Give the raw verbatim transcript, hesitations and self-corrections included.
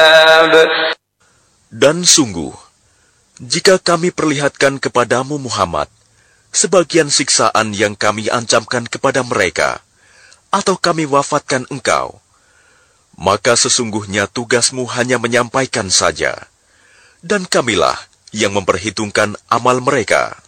Dan sungguh, jika kami perlihatkan kepadamu Muhammad sebagian siksaan yang kami ancamkan kepada mereka, atau kami wafatkan engkau, maka sesungguhnya tugasmu hanya menyampaikan saja, dan kamilah yang memperhitungkan amal mereka.